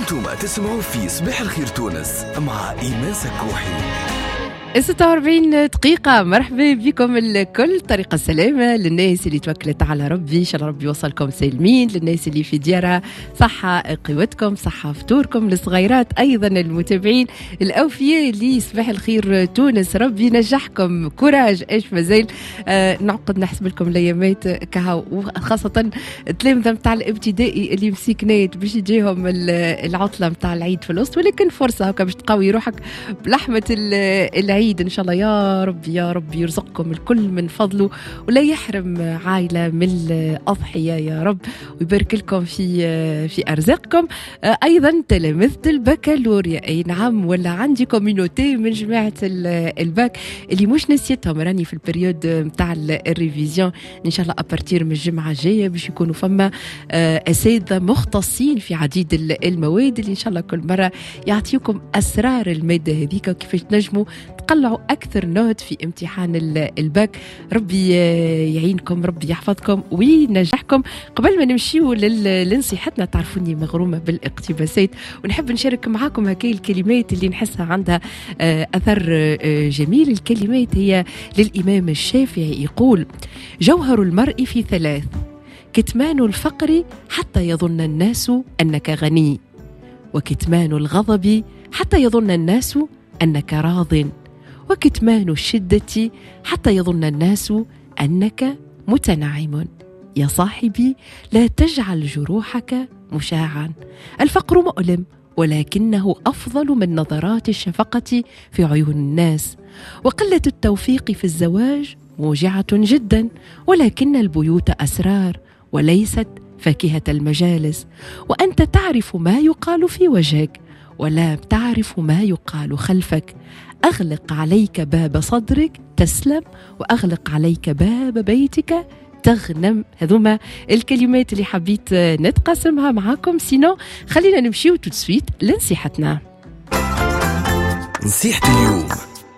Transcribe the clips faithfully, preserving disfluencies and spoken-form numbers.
انتم تسمعوا في صباح الخير تونس مع إيمان سكوحي. ستة وأربعين دقيقة. مرحبا بكم الكل. طريقة السلامة للناس اللي توكلت على ربي، إن شاء الله ربي يوصلكم سالمين. للناس اللي في ديارها صحة قوتكم، صحة فطوركم. للصغيرات أيضا المتابعين الأوفياء لصباح الخير تونس، ربي ينجحكم. كوراج، إيش مازال آه نعقد نحسب لكم الأيامات كهو، وخاصة التلامذة متاع الابتدائي اللي مسكنات باش يجيهم العطلة متاع العيد في الوسط، ولكن فرصة هكا باش تقوي روحك بلحمة العيد إن شاء الله. يا رب يا رب يرزقكم الكل من فضله ولا يحرم عائلة من الأضحية يا رب، ويبارك لكم في في أرزاقكم. أيضا تلامذة البكالوريا، أي نعم، ولا عندي كوميونوتي من جماعة الباك اللي مش نسيتهم، راني في البريود متاع الريفيزيون. إن شاء الله أبارتير من الجمعة الجاية باش يكونوا فما أساتذة مختصين في عديد المواد اللي إن شاء الله كل مرة يعطيكم أسرار المادة هذيك وكيفاش تنجموا تقلعوا أكثر نوت في امتحان الباك. ربي يعينكم، ربي يحفظكم وينجحكم. قبل ما نمشيو لنصيحتنا، تعرفوني مغرومة بالاقتباسات ونحب نشارك معاكم هكاي الكلمات اللي نحسها عندها أثر جميل. الكلمات هي للإمام الشافعي، يقول: جوهر المرء في ثلاث: كتمان الفقر حتى يظن الناس أنك غني، وكتمان الغضب حتى يظن الناس أنك راض، وكتمان الشدة حتى يظن الناس أنك متنعم. يا صاحبي، لا تجعل جروحك مشاعا. الفقر مؤلم، ولكنه أفضل من نظرات الشفقة في عيون الناس. وقلة التوفيق في الزواج موجعة جدا، ولكن البيوت أسرار وليست فاكهة المجالس. وأنت تعرف ما يقال في وجهك ولا تعرف ما يقال خلفك. أغلق عليك باب صدرك تسلم، وأغلق عليك باب بيتك تغنم. هذوما الكلمات اللي حبيت نتقاسمها معاكم. سينو خلينا نمشيو تو سويت لنصيحتنا. نصيحة اليوم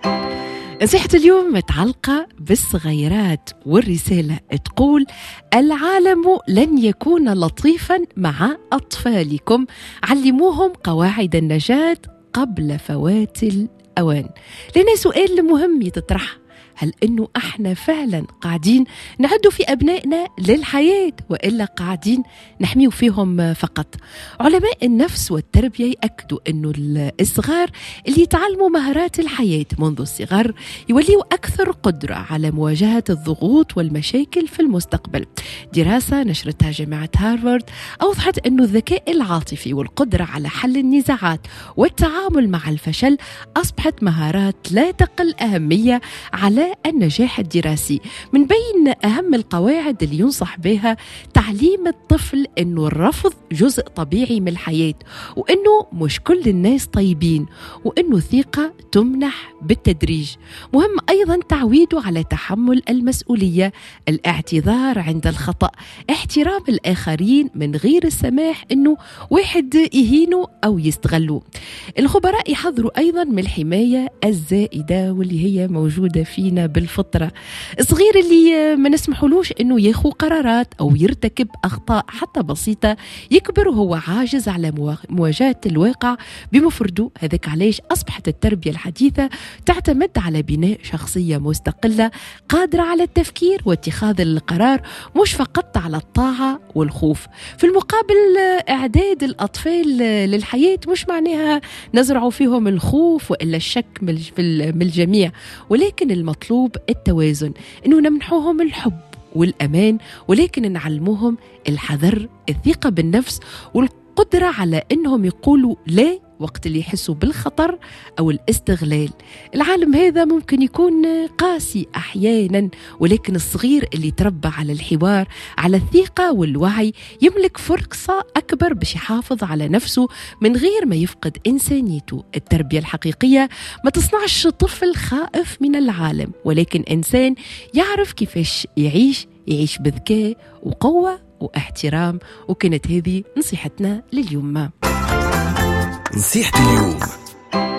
نصيحة اليوم متعلقة بالصغيرات، والرسالة تقول: العالم لن يكون لطيفا مع أطفالكم، علموهم قواعد النجاة قبل فوات الأوان. لنا سؤال مهم يتطرح: هل أنه احنا فعلا قاعدين نعدوا في أبنائنا للحياة، وإلا قاعدين نحميوا فيهم فقط؟ علماء النفس والتربية يأكدوا أنه الصغار اللي يتعلموا مهارات الحياة منذ الصغر يوليوا أكثر قدرة على مواجهة الضغوط والمشاكل في المستقبل. دراسة نشرتها جامعة هارفارد أوضحت أنه الذكاء العاطفي والقدرة على حل النزاعات والتعامل مع الفشل أصبحت مهارات لا تقل أهمية على النجاح الدراسي. من بين أهم القواعد اللي ينصح بها تعليم الطفل أنه الرفض جزء طبيعي من الحياة، وأنه مش كل الناس طيبين، وأنه الثقة تمنح بالتدريج. مهم أيضا تعويده على تحمل المسؤولية، الاعتذار عند الخطأ، احترام الآخرين من غير السماح أنه واحد يهينه أو يستغله. الخبراء يحذروا أيضا من الحماية الزائدة واللي هي موجودة فينا بالفطرة. الصغير اللي ما نسمحولوش أنه ياخذ قرارات أو يرتكب أخطاء حتى بسيطة يكبر وهو عاجز على مواجهة الواقع بمفرده. هذاك علاش أصبحت التربية الحديثة تعتمد على بناء شخصية مستقلة قادرة على التفكير واتخاذ القرار، مش فقط على الطاعة والخوف. في المقابل، إعداد الأطفال للحياة مش معناها نزرع فيهم الخوف وإلا الشك من الجميع، ولكن المطلوب التوازن، إنه نمنحوهم الحب والأمان، ولكن نعلموهم الحذر، الثقة بالنفس، والقدرة على إنهم يقولوا لا وقت اللي يحسوا بالخطر أو الاستغلال. العالم هذا ممكن يكون قاسي أحيانا، ولكن الصغير اللي تربى على الحوار، على الثقة والوعي، يملك فرصة أكبر باش يحافظ على نفسه من غير ما يفقد إنسانيته. التربية الحقيقية ما تصنعش طفل خائف من العالم، ولكن إنسان يعرف كيفاش يعيش يعيش بذكاء وقوة واحترام. وكانت هذه نصيحتنا لليوم. نصيحة اليوم.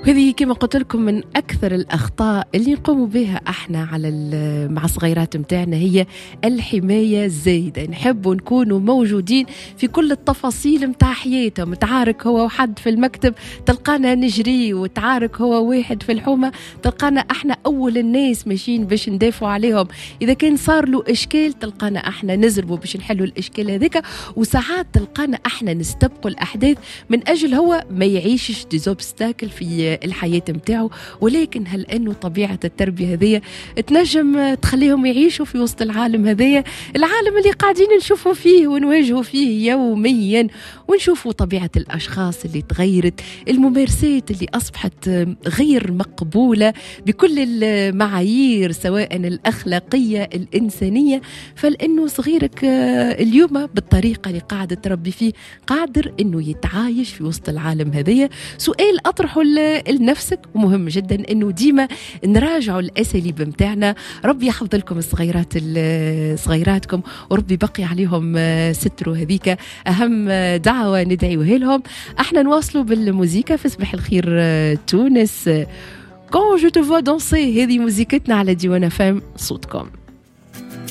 وهذه كما قلت لكم من أكثر الأخطاء اللي نقوم بها احنا على مع الصغيرات متاعنا، هي الحماية الزايدة. نحبوا نكونوا موجودين في كل التفاصيل متاع حياتهم. تعارك هو وحد في المكتب تلقانا نجري، وتعارك هو واحد في الحومة تلقانا احنا أول الناس ماشيين باش ندافعوا عليهم. إذا كان صار له إشكال تلقانا احنا نزربوا باش نحلوا الإشكال هذاك، وساعات تلقانا احنا نستبقوا الأحداث من أجل هو ما يعيشش ديزوبستاكل في الحياة متاعه. ولكن هل أنه طبيعة التربية هذه تنجم تخليهم يعيشوا في وسط العالم هذايا، العالم اللي قاعدين نشوفوا فيه ونواجهوا فيه يوميا، ونشوفوا طبيعة الأشخاص اللي تغيرت، الممارسات اللي أصبحت غير مقبولة بكل المعايير سواء الأخلاقية الإنسانية. فلأنه صغيرك اليوم بالطريقة اللي قاعد تربي فيه قادر أنه يتعايش في وسط العالم هذايا. سؤال أطرحه لنفسك ومهم جدا أنه ديما نراجعوا الأساليب متاعنا. ربي يحفظ لكم الصغيرات صغيراتكم، وربي بقي عليهم ستروا. هذيك أهم دعوة ندعيوها لهم. احنا نواصلوا بالموسيقى في صباح الخير تونس. Quand je te vois danser، هذه موسيقتنا على ديوان فام صوتكم.